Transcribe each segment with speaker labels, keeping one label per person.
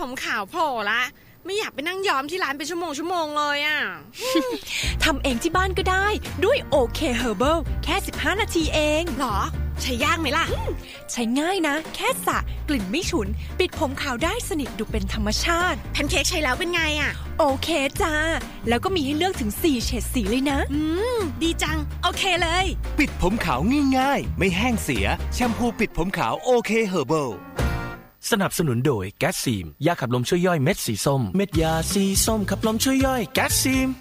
Speaker 1: ผมขาวโผล่ละไม่อยากไปนั่งย้อมที่ร้านเป็นชั่วโมงเลยอ่ะ
Speaker 2: ทำเองที่บ้านก็ได้ด้วย OK Herbal แค่15นาทีเอง
Speaker 1: หรอใช้ยากไหมล่ะ
Speaker 2: ใช้ง่ายนะแค่สระกลิ่นไม่ฉุนปิดผมขาวได้สนิทดูเป็นธรรมชาติ
Speaker 1: แพนเค้กใช้แล้วเป็นไงอ่ะ
Speaker 2: โอเคจ้าแล้วก็มีให้เลือกถึง4เฉดสีเลยนะ
Speaker 1: ดีจังโอเคเลย
Speaker 3: ปิดผมขาวง่ายๆไม่แห้งเสียแชมพูปิดผมขาว OK Herbalสนับสนุนโดยแก๊สซีมยาขับลมช่วยย่อยเม็ดสีส้มเม็ดยาสีส้มขับลมช่วยย่อยแก๊สซีม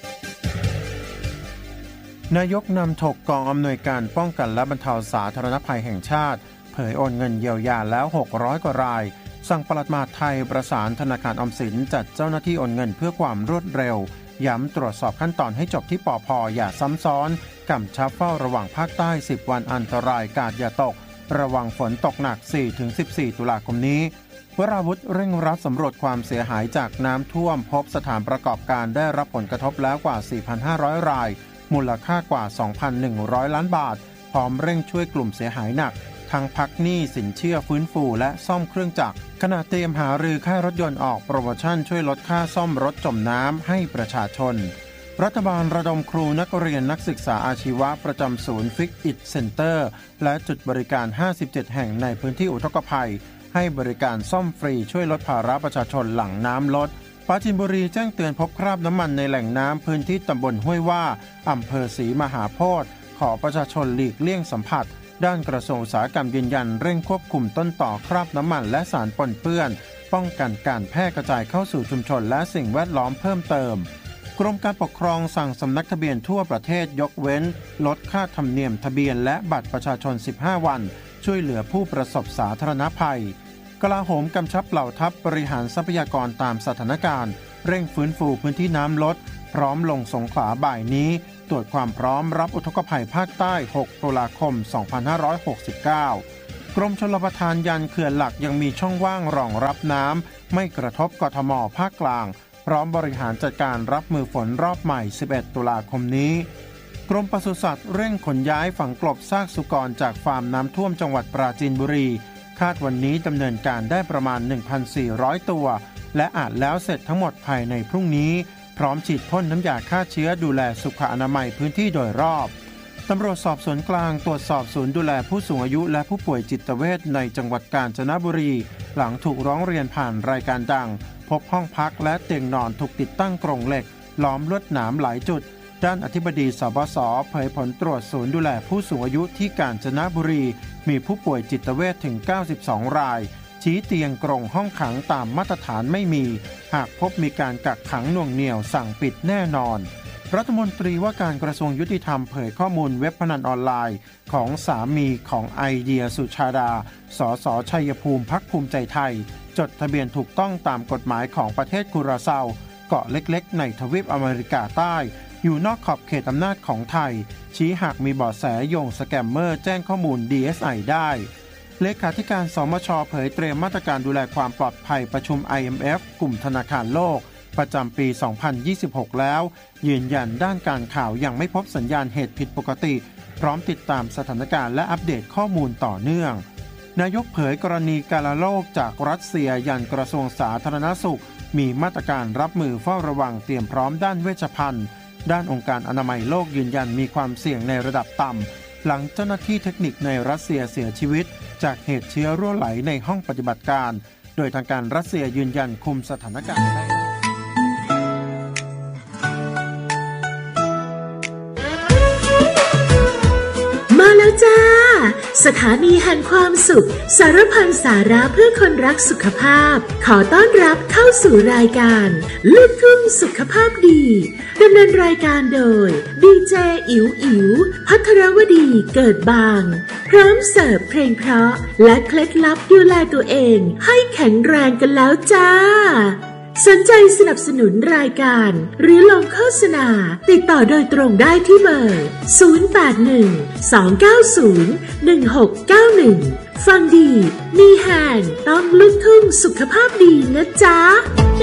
Speaker 4: นายกนำถกกองอำนวยการป้องกันและบรรเทาสาธารณภัยแห่งชาติเผยโอนเงินเยียวยาแล้ว600กว่ารายสั่งปลัดมหาดไทยประสานธนาคารออมสินจัดเจ้าหน้าที่โอนเงินเพื่อความรวดเร็วย้ำตรวจสอบขั้นตอนให้จบที่ปภ.อย่าซ้ำซ้อนกำชับเฝ้าระวังภาคใต้10วันอันตรายกาดอย่าตกระวังฝนตกหนัก 4-14 ตุลาคมนี้วราวุธเร่งรัดสำรวจความเสียหายจากน้ำท่วมพบสถานประกอบการได้รับผลกระทบแล้วกว่า 4,500 รายมูลค่ากว่า 2,100 ล้านบาทพร้อมเร่งช่วยกลุ่มเสียหายหนักทั้งพักหนี้สินเชื่อฟื้นฟูและซ่อมเครื่องจักรขณะเตรียมหารือค่ารถยนต์ออกโปรโมชั่นช่วยลดค่าซ่อมรถจมน้ำให้ประชาชนรัฐบาลระดมครูนักเรียนนักศึกษาอาชีวะประจำศูนย์ฟิกอิทเซ็นเตอร์และจุดบริการ57แห่งในพื้นที่อุทกภัยให้บริการซ่อมฟรีช่วยลดภาระประชาชนหลังน้ำลดปราจีนบุรีแจ้งเตือนพบคราบน้ำมันในแหล่งน้ำพื้นที่ตำบลห้วยว่าอำเภอศรีมหาโพธิ์ขอประชาชนหลีกเลี่ยงสัมผัสด้านกระทรวงอุตสาหกรรมยืนยันเร่งควบคุมต้นต่อคราบน้ำมันและสารปนเปื้อนป้องกันการแพร่กระจายเข้าสู่ชุมชนและสิ่งแวดล้อมเพิ่มเติมกรมการปกครองสั่งสำนักทะเบียนทั่วประเทศยกเว้นลดค่าธรรมเนียมทะเบียนและบัตรประชาชน15วันช่วยเหลือผู้ประสบสาธารณภัยกลาโหมกำชับเหล่าทัพบริหารทรัพยากรตามสถานการณ์เร่งฟื้นฟูพื้นที่น้ำลดพร้อมลงสงขลาบ่ายนี้ตรวจความพร้อมรับอุทกภัยภาคใต้6ตุลาคม2569กรมชลประทานยันเขื่อนหลักยังมีช่องว่างรองรับน้ำไม่กระทบกทมภาคกลางพร้อมบริหารจัดการรับมือฝนรอบใหม่11ตุลาคมนี้กรมปศุสัตว์เร่งขนย้ายฝังกลบซากสุกรจากฟาร์มน้ำท่วมจังหวัดปราจีนบุรีคาดวันนี้ดำเนินการได้ประมาณ 1,400 ตัวและอาจแล้วเสร็จทั้งหมดภายในพรุ่งนี้พร้อมฉีดพ่นน้ำยาฆ่าเชื้อดูแลสุขอนามัยพื้นที่โดยรอบตำรวจสอบสวนกลางตรวจสอบศูนย์ดูแลผู้สูงอายุและผู้ป่วยจิตเวชในจังหวัดกาญจนบุรีหลังถูกร้องเรียนผ่านรายการดังพบห้องพักและเตียงนอนถูกติดตั้งกรงเหล็กล้อมลวดหนามหลายจุดด้านอธิบดีสบสเผยผลตรวจศูนย์ดูแลผู้สูงอายุที่กาญจนบุรีมีผู้ป่วยจิตเวชถึง92รายชี้เตียงกรงห้องขังตามมาตรฐานไม่มีหากพบมีการกักขังหน่วงเหนี่ยวสั่งปิดแน่นอนรัฐมนตรีว่าการกระทรวงยุติธรรมเผยข้อมูลเว็บพนันออนไลน์ของสามีของไอเดียสุชาดาสสชัยภูมิพรรคภูมิใจไทยจดทะเบียนถูกต้องตามกฎหมายของประเทศกุราเซาเกาะเล็กๆในทวีปอเมริกาใต้อยู่นอกขอบเขตอำนาจของไทยชี้หากมีเบาะแสโยงสแกมเมอร์แจ้งข้อมูล DSI ได้เลขาธิการสมช.เผยเตรียมมาตรการดูแลความปลอดภัยประชุม IMF กลุ่มธนาคารโลกประจำปี 2026 แล้วยืนยันด้านการข่าวยังไม่พบสัญญาณเหตุผิดปกติพร้อมติดตามสถานการณ์และอัปเดตข้อมูลต่อเนื่องนายกเผยกรณีกาฬโรคจากรัสเซียยันกระทรวงสาธารณสุขมีมาตรการรับมือเฝ้าระวังเตรียมพร้อมด้านเวชภัณฑ์ด้านองค์การอนามัยโลกยืนยันมีความเสี่ยงในระดับต่ำหลังเจ้าหน้าที่เทคนิคในรัสเซียเสียชีวิตจากเหตุเชื้อรั่วไหลในห้องปฏิบัติการโดยทางการรัสเซียยืนยันคุมสถานการณ์ได้
Speaker 5: มาแล้วจ้าสถานีแห่งความสุขสารพันสาระเพื่อคนรักสุขภาพขอต้อนรับเข้าสู่รายการลูกทุ่งสุขภาพดีดำเนินรายการโดยดีเจอิ๋วภัทรวดีเกิดบางพร้อมเสิร์ฟเพลงเพราะและเคล็ดลับดูแลตัวเองให้แข็งแรงกันแล้วจ้าสนใจสนับสนุนรายการหรือลงโฆษณาติดต่อโดยตรงได้ที่เบอร์ 0812901691 ฟังดีมีแฮงต้องลูกทุ่งสุขภาพดีนะจ๊ะ